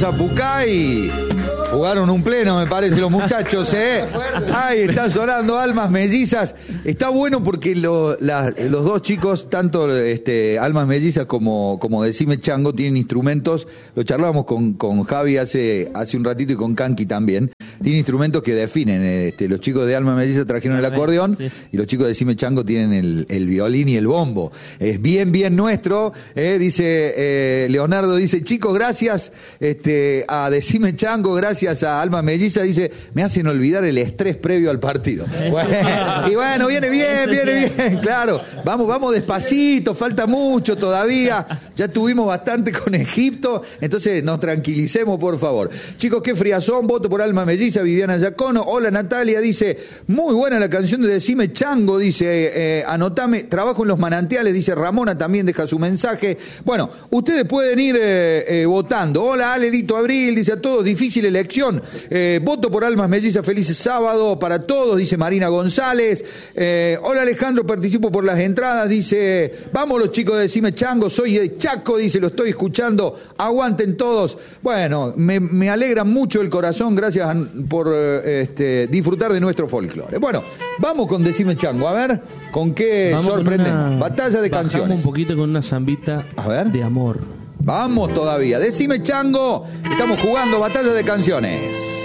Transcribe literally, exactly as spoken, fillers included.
Sapucay. Jugaron un pleno, me parece, los muchachos, ¿eh? Ahí están sonando Almas Mellizas. Está bueno porque lo, la, los dos chicos, tanto este, Almas Mellizas como, como Decime Chango, tienen instrumentos. Lo charlábamos con, con Javi hace, hace un ratito y con Kanki también. Tienen instrumentos que definen. Este, los chicos de Almas Mellizas trajeron el acordeón, sí, y los chicos de Decime Chango tienen el, el violín y el bombo. Es bien, bien nuestro. ¿eh? Dice eh, Leonardo, dice, chicos, gracias este, a Decime Chango, gracias a Alma Melliza, dice, me hacen olvidar el estrés previo al partido. Bueno, y bueno, viene bien, viene bien, claro. Vamos, vamos despacito, falta mucho todavía. Ya tuvimos bastante con Egipto, entonces nos tranquilicemos, por favor. Chicos, qué friazón, voto por Alma Melliza, Viviana Giacono. Hola Natalia, dice, muy buena la canción de Decime Chango, dice, eh, anotame, trabajo en los manantiales, dice Ramona, también deja su mensaje. Bueno, ustedes pueden ir eh, eh, votando. Hola Alelito Abril, dice a todos, difícil elección. Eh, voto por Almas Mellizas, feliz sábado para todos, dice Marina González. Eh, hola Alejandro, participo por las entradas, dice, vamos los chicos de Decime Chango, soy de Chaco, dice, lo estoy escuchando, aguanten todos. Bueno, me, me alegra mucho el corazón, gracias por eh, este, disfrutar de nuestro folclore. Bueno, vamos con Decime Chango, a ver, con qué vamos sorprendemos. Una... Batalla de Bajamos canciones. un poquito con una zambita a ver. De amor. Vamos todavía. Decime Chango, estamos jugando batalla de canciones.